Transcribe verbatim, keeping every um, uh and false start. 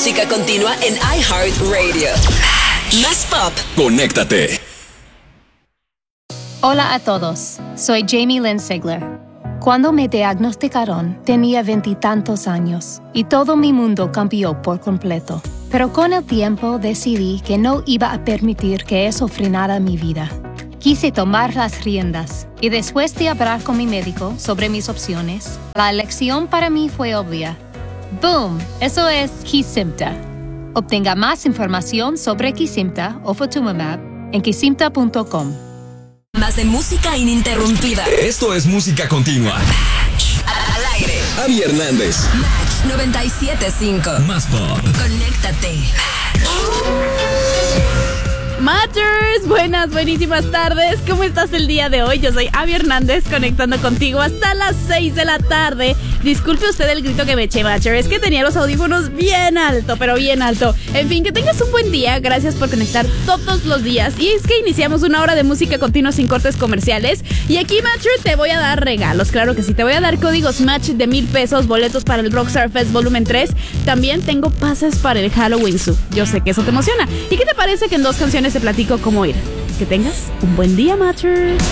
música continua en iHeartRadio. Más pop. Conéctate. Hola a todos, soy Jamie Lynn Sigler. Cuando me diagnosticaron, tenía veintitantos años y todo mi mundo cambió por completo. Pero con el tiempo decidí que no iba a permitir que eso frenara mi vida. Quise tomar las riendas y después de hablar con mi médico sobre mis opciones, la elección para mí fue obvia. ¡Boom! Eso es Kesimpta. Obtenga más información sobre Kesimpta o Ofatumumab en kesimpta punto com. Más de música ininterrumpida. Esto es música continua. Al aire. Avi Hernández. Match noventa y siete punto cinco. Más pop. Conéctate. Matchers, buenas, buenísimas tardes. ¿Cómo estás el día de hoy? Yo soy Avi Hernández, conectando contigo hasta las seis de la tarde. Disculpe usted el grito que me eché, Matcher. Es que tenía los audífonos bien alto, pero bien alto. En fin, que tengas un buen día. Gracias por conectar todos los días. Y es que iniciamos una hora de música continua sin cortes comerciales. Y aquí, Matcher, te voy a dar regalos. Claro que sí, te voy a dar códigos Match de mil pesos, boletos para el Rockstar Fest Volumen tres. También tengo pases para el Halloween Zoo. Yo sé que eso te emociona. ¿Y qué te parece que en dos canciones te platico cómo ir? Que tengas un buen día, Matchers.